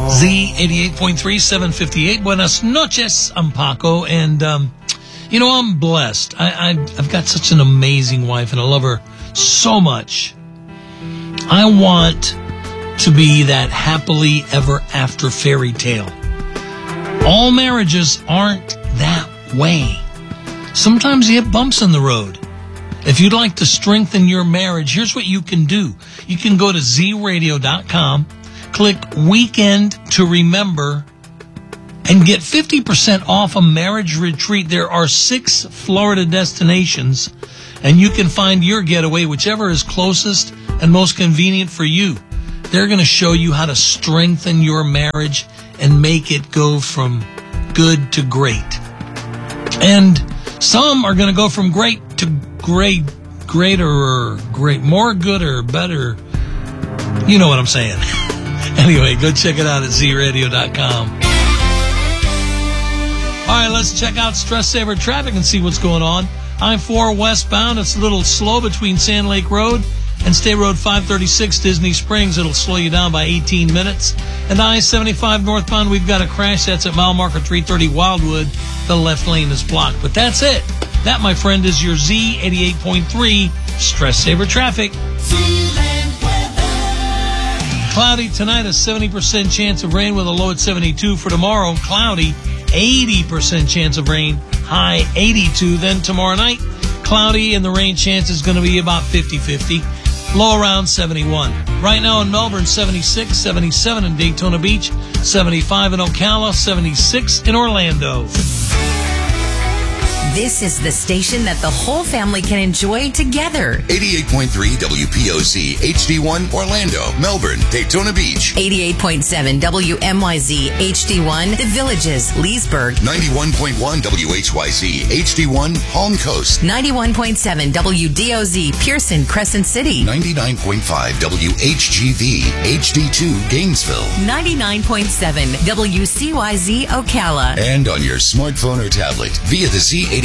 Z88.3, 758. Buenas noches, I'm Paco, and, I'm blessed. I've got such an amazing wife, and I love her so much. I want to be that happily ever after fairy tale. All marriages aren't that way. Sometimes you hit bumps in the road. If you'd like to strengthen your marriage, here's what you can do. You can go to zradio.com, click Weekend to Remember, and get 50% off a marriage retreat. There are 6 Florida destinations, and you can find your getaway, whichever is closest and most convenient for you. They're going to show you how to strengthen your marriage and make it go from good to great. And some are going to go from great to great, greater, or great, more good or better. You know what I'm saying. Anyway, go check it out at zradio.com. All right, let's check out Stress Saver traffic and see what's going on. I-4 westbound, it's a little slow between Sand Lake Road and State Road 536, Disney Springs. It'll slow you down by 18 minutes. And I-75 northbound, we've got a crash. That's at mile marker 330 Wildwood. The left lane is blocked. But that's it. That, my friend, is your Z88.3 Stress Saver traffic. Cloudy tonight, a 70% chance of rain with a low at 72. For tomorrow, cloudy, 80% chance of rain, high 82. Then tomorrow night, cloudy, and the rain chance is going to be about 50-50. Low around 71. Right now in Melbourne, 76, 77 in Daytona Beach, 75 in Ocala, 76 in Orlando. This is the station that the whole family can enjoy together. 88.3 WPOC, HD1, Orlando, Melbourne, Daytona Beach. 88.7 WMYZ, HD1, The Villages, Leesburg. 91.1 WHYZ, HD1, Palm Coast. 91.7 WDOZ, Pearson, Crescent City. 99.5 WHGV, HD2, Gainesville. 99.7 WCYZ, Ocala. And on your smartphone or tablet via the Z88